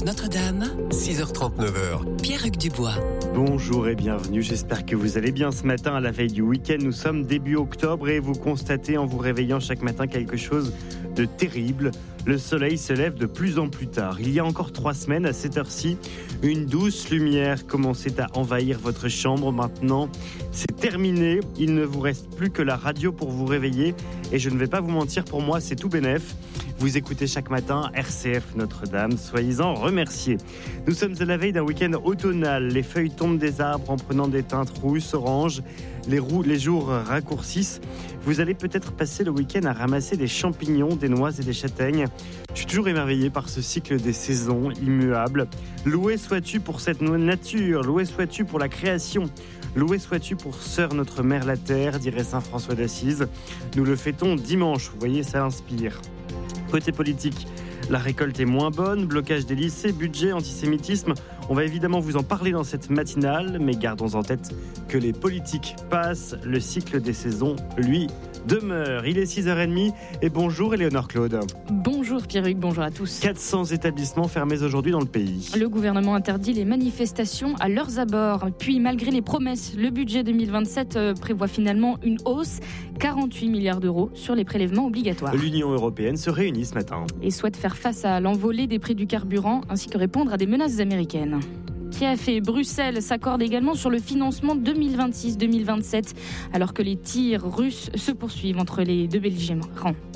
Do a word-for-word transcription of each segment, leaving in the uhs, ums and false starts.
Notre-Dame, six heures trente, neuf heures. Pierre-Hugues Dubois. Bonjour et bienvenue, j'espère que vous allez bien ce matin à la veille du week-end. Nous sommes début octobre et vous constatez en vous réveillant chaque matin quelque chose de terrible. Le soleil se lève de plus en plus tard. Il y a encore trois semaines, à cette heure-ci, une douce lumière commençait à envahir votre chambre. Maintenant, c'est terminé. Il ne vous reste plus que la radio pour vous réveiller. Et je ne vais pas vous mentir, pour moi, c'est tout bénef. Vous écoutez chaque matin R C F Notre-Dame, soyez-en remerciés. Nous sommes à la veille d'un week-end automnal. Les feuilles tombent des arbres en prenant des teintes rousses, oranges. Les, roux, les jours raccourcissent. Vous allez peut-être passer le week-end à ramasser des champignons, des noix et des châtaignes. Je suis toujours émerveillé par ce cycle des saisons immuables. Loué sois-tu pour cette nature, loué sois-tu pour la création. Loué sois-tu pour Sœur notre Mère la Terre, dirait saint François d'Assise. Nous le fêtons dimanche, vous voyez, ça inspire. Côté politique, la récolte est moins bonne, blocage des lycées, budget, antisémitisme. On va évidemment vous en parler dans cette matinale, mais gardons en tête que les politiques passent, le cycle des saisons, lui, demeure. Il est six heures trente et bonjour Éléonore Claude. Bonjour Pierre-Hugues, bonjour à tous. quatre cents établissements fermés aujourd'hui dans le pays. Le gouvernement interdit les manifestations à leurs abords. Puis malgré les promesses, le budget deux mille vingt-sept prévoit finalement une hausse, quarante-huit milliards d'euros sur les prélèvements obligatoires. L'Union européenne se réunit ce matin et souhaite faire face à l'envolée des prix du carburant ainsi que répondre à des menaces américaines. Kiev et Bruxelles s'accordent également sur le financement deux mille vingt-six deux mille vingt-sept, alors que les tirs russes se poursuivent entre les deux belligérants.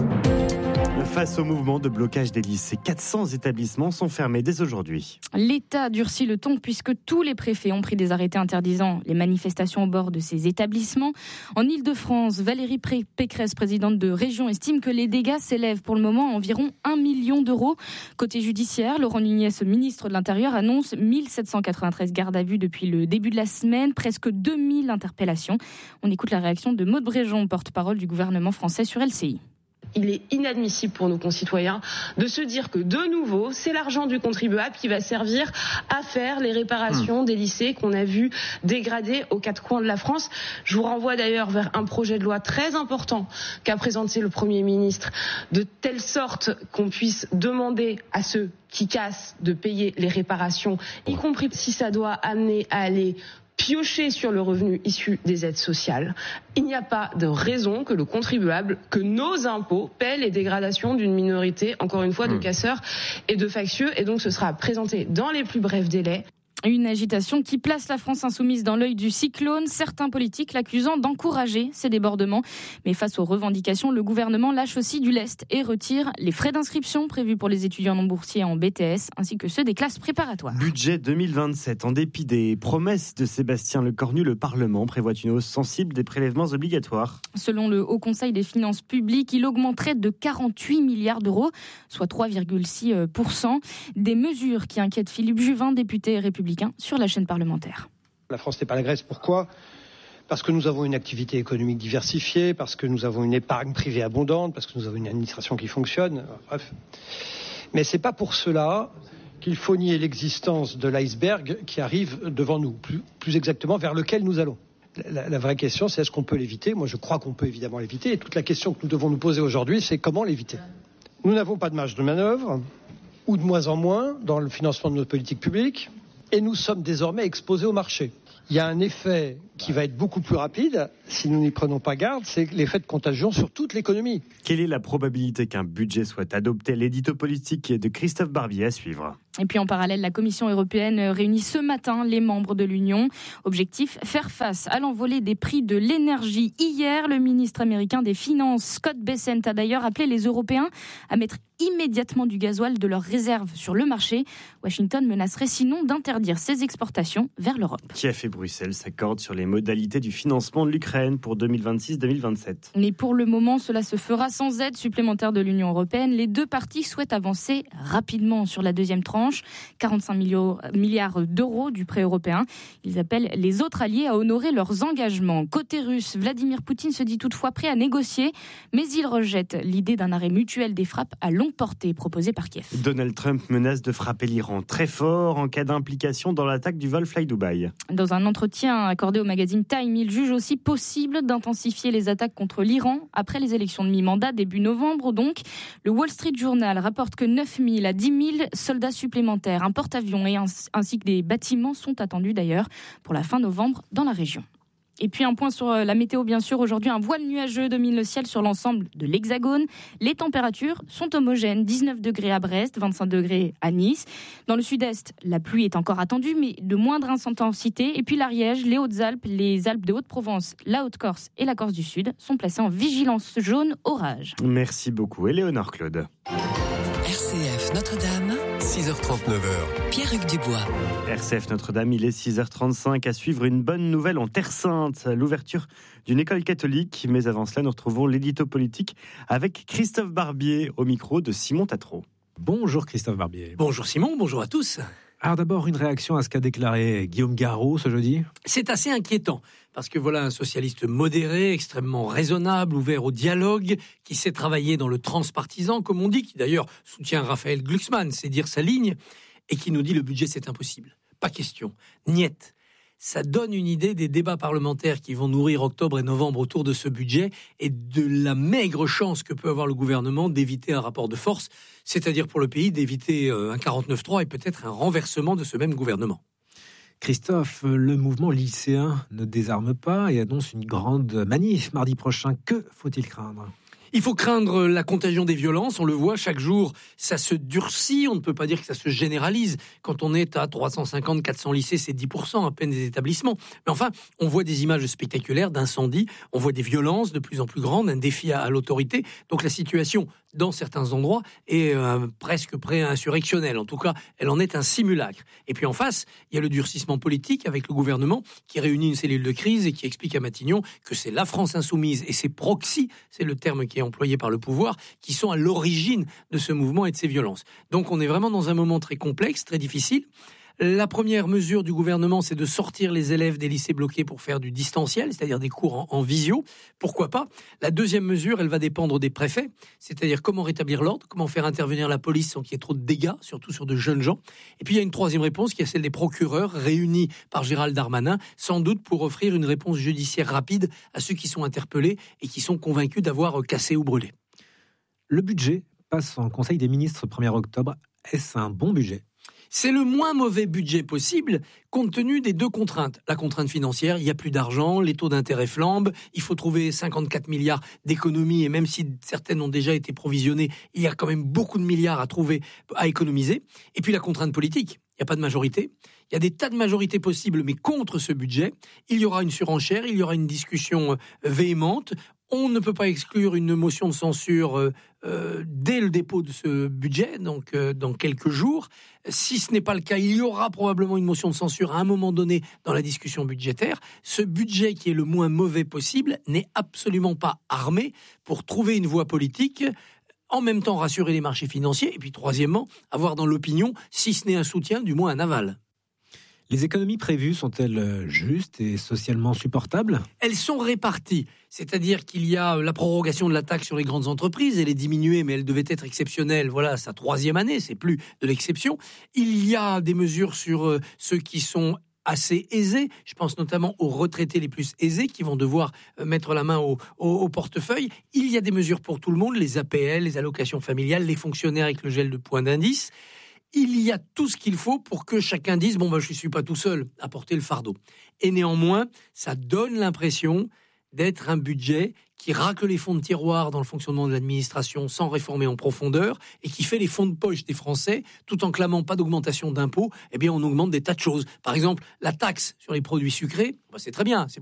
Face au mouvement de blocage des lycées, quatre cents établissements sont fermés dès aujourd'hui. L'État durcit le ton puisque tous les préfets ont pris des arrêtés interdisant les manifestations au bord de ces établissements. En Ile-de-France, Valérie Pécresse, présidente de région, estime que les dégâts s'élèvent pour le moment à environ un million d'euros. Côté judiciaire, Laurent Nunez, ministre de l'Intérieur, annonce mille sept cent quatre-vingt-treize gardes à vue depuis le début de la semaine, presque deux mille interpellations. On écoute la réaction de Maude Bréjon, porte-parole du gouvernement français sur L C I. Il est inadmissible pour nos concitoyens de se dire que, de nouveau, c'est l'argent du contribuable qui va servir à faire les réparations mmh. des lycées qu'on a vus dégradés aux quatre coins de la France. Je vous renvoie d'ailleurs vers un projet de loi très important qu'a présenté le Premier ministre, de telle sorte qu'on puisse demander à ceux qui cassent de payer les réparations, y compris si ça doit amener à aller piocher sur le revenu issu des aides sociales. Il n'y a pas de raison que le contribuable, que nos impôts paient les dégradations d'une minorité, encore une fois, de casseurs et de factieux. Et donc, ce sera présenté dans les plus brefs délais. Une agitation qui place la France insoumise dans l'œil du cyclone, certains politiques l'accusant d'encourager ces débordements. Mais face aux revendications, le gouvernement lâche aussi du lest et retire les frais d'inscription prévus pour les étudiants non boursiers en B T S, ainsi que ceux des classes préparatoires. Budget deux mille vingt-sept, en dépit des promesses de Sébastien Lecornu, le Parlement prévoit une hausse sensible des prélèvements obligatoires. Selon le Haut Conseil des finances publiques, il augmenterait de quarante-huit milliards d'euros, soit trois virgule six pour cent. Des mesures qui inquiètent Philippe Juvin, député républicain sur la chaîne parlementaire. La France n'est pas la Grèce, pourquoi ? Parce que nous avons une activité économique diversifiée, parce que nous avons une épargne privée abondante, parce que nous avons une administration qui fonctionne, bref. Mais c'est pas pour cela qu'il faut nier l'existence de l'iceberg qui arrive devant nous, plus, plus exactement vers lequel nous allons. La, la vraie question, c'est est-ce qu'on peut l'éviter ? Moi, je crois qu'on peut évidemment l'éviter, et toute la question que nous devons nous poser aujourd'hui, c'est comment l'éviter ? Nous n'avons pas de marge de manœuvre, ou de moins en moins, dans le financement de notre politique publique. Et nous sommes désormais exposés au marché. Il y a un effet qui va être beaucoup plus rapide, si nous n'y prenons pas garde, c'est l'effet de contagion sur toute l'économie. Quelle est la probabilité qu'un budget soit adopté ? L'édito politique de Christophe Barbier à suivre. Et puis en parallèle, la Commission européenne réunit ce matin les membres de l'Union. Objectif, faire face à l'envolée des prix de l'énergie. Hier, le ministre américain des Finances, Scott Bessent, a d'ailleurs appelé les Européens à mettre immédiatement du gasoil de leurs réserves sur le marché. Washington menacerait sinon d'interdire ses exportations vers l'Europe. Kiev et Bruxelles s'accordent sur les modalités du financement de l'Ukraine pour deux mille vingt-six deux mille vingt-sept. Mais pour le moment, cela se fera sans aide supplémentaire de l'Union européenne. Les deux parties souhaitent avancer rapidement sur la deuxième tranche, quarante-cinq milliards d'euros du prêt européen. Ils appellent les autres alliés à honorer leurs engagements. Côté russe, Vladimir Poutine se dit toutefois prêt à négocier, mais il rejette l'idée d'un arrêt mutuel des frappes à longue portée proposée par Kiev. Donald Trump menace de frapper l'Iran très fort en cas d'implication dans l'attaque du vol Fly Dubai. Dans un entretien accordé au magazine Time, il juge aussi possible d'intensifier les attaques contre l'Iran après les élections de mi-mandat début novembre. Donc, le Wall Street Journal rapporte que neuf mille à dix mille soldats supplémentaires supplémentaires, un porte-avions et ainsi que des bâtiments sont attendus d'ailleurs pour la fin novembre dans la région. Et puis un point sur la météo, bien sûr. Aujourd'hui, un voile nuageux domine le ciel sur l'ensemble de l'Hexagone. Les températures sont homogènes. dix-neuf degrés à Brest, vingt-cinq degrés à Nice. Dans le sud-est, la pluie est encore attendue, mais de moindre intensité. Et puis l'Ariège, les Hautes-Alpes, les Alpes de Haute-Provence, la Haute-Corse et la Corse du Sud sont placés en vigilance jaune orage. Merci beaucoup, Éléonore Claude. R C F Notre-Dame, six heures trente-neuf. Pierre-Hugues Dubois. R C F Notre-Dame, il est six heures trente-cinq. À suivre une bonne nouvelle en Terre Sainte, l'ouverture d'une école catholique. Mais avant cela, nous retrouvons l'édito politique avec Christophe Barbier au micro de Simon Tatro. Bonjour Christophe Barbier. Bonjour Simon, bonjour à tous. Alors d'abord, une réaction à ce qu'a déclaré Guillaume Garot ce jeudi. C'est assez inquiétant, parce que voilà un socialiste modéré, extrêmement raisonnable, ouvert au dialogue, qui sait travailler dans le transpartisan, comme on dit, qui d'ailleurs soutient Raphaël Glucksmann, c'est dire sa ligne, et qui nous dit le budget c'est impossible. Pas question, niette. Ça donne une idée des débats parlementaires qui vont nourrir octobre et novembre autour de ce budget et de la maigre chance que peut avoir le gouvernement d'éviter un rapport de force, c'est-à-dire pour le pays d'éviter un quarante-neuf trois et peut-être un renversement de ce même gouvernement. Christophe, le mouvement lycéen ne désarme pas et annonce une grande manif mardi prochain. Que faut-il craindre ? Il faut craindre la contagion des violences, on le voit chaque jour, ça se durcit, on ne peut pas dire que ça se généralise. Quand on est à trois cent cinquante, quatre cents lycées, c'est dix pour cent à peine des établissements. Mais enfin, on voit des images spectaculaires d'incendies, on voit des violences de plus en plus grandes, un défi à, à l'autorité. Donc la situation, dans certains endroits, est euh, presque pré-insurrectionnelle. En tout cas, elle en est un simulacre. Et puis en face, il y a le durcissement politique avec le gouvernement qui réunit une cellule de crise et qui explique à Matignon que c'est la France insoumise et ses proxys, c'est le terme qui est employés par le pouvoir, qui sont à l'origine de ce mouvement et de ces violences. Donc on est vraiment dans un moment très complexe, très difficile. La première mesure du gouvernement, c'est de sortir les élèves des lycées bloqués pour faire du distanciel, c'est-à-dire des cours en, en visio. Pourquoi pas ? La deuxième mesure, elle va dépendre des préfets, c'est-à-dire comment rétablir l'ordre, comment faire intervenir la police sans qu'il y ait trop de dégâts, surtout sur de jeunes gens. Et puis il y a une troisième réponse qui est celle des procureurs réunis par Gérald Darmanin, sans doute pour offrir une réponse judiciaire rapide à ceux qui sont interpellés et qui sont convaincus d'avoir cassé ou brûlé. Le budget passe en Conseil des ministres le premier octobre. Est-ce un bon budget ? C'est le moins mauvais budget possible, compte tenu des deux contraintes. La contrainte financière, il n'y a plus d'argent, les taux d'intérêt flambent, il faut trouver cinquante-quatre milliards d'économies, et même si certaines ont déjà été provisionnées, il y a quand même beaucoup de milliards à trouver, à économiser. Et puis la contrainte politique, il n'y a pas de majorité. Il y a des tas de majorités possibles, mais contre ce budget, il y aura une surenchère, il y aura une discussion véhémente. On ne peut pas exclure une motion de censure euh, euh, dès le dépôt de ce budget, donc euh, dans quelques jours. Si ce n'est pas le cas, il y aura probablement une motion de censure à un moment donné dans la discussion budgétaire. Ce budget qui est le moins mauvais possible n'est absolument pas armé pour trouver une voie politique, en même temps rassurer les marchés financiers, et puis troisièmement, avoir dans l'opinion, si ce n'est un soutien, du moins un aval. Les économies prévues sont-elles justes et socialement supportables ? Elles sont réparties, c'est-à-dire qu'il y a la prorogation de la taxe sur les grandes entreprises, elle est diminuée, mais elle devait être exceptionnelle, voilà sa troisième année, c'est plus de l'exception. Il y a des mesures sur euh, ceux qui sont assez aisés, je pense notamment aux retraités les plus aisés qui vont devoir euh, mettre la main au, au, au portefeuille. Il y a des mesures pour tout le monde, les A P L, les allocations familiales, les fonctionnaires avec le gel de point d'indice. Il y a tout ce qu'il faut pour que chacun dise « bon, ben, je ne suis pas tout seul à porter le fardeau ». Et néanmoins, ça donne l'impression d'être un budget qui racle les fonds de tiroir dans le fonctionnement de l'administration sans réformer en profondeur et qui fait les fonds de poche des Français tout en clamant pas d'augmentation d'impôts. Eh bien, on augmente des tas de choses. Par exemple, la taxe sur les produits sucrés, ben, c'est très bien, c'est